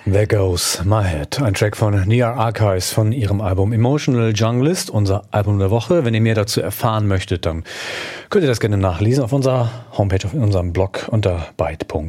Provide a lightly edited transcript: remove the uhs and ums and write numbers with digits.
There Goes My Head, ein Track von Near Archives von ihrem Album Emotional Junglist, unser Album der Woche. Wenn ihr mehr dazu erfahren möchtet, dann könnt ihr das gerne nachlesen auf unserer Homepage, auf unserem Blog unter byte.de.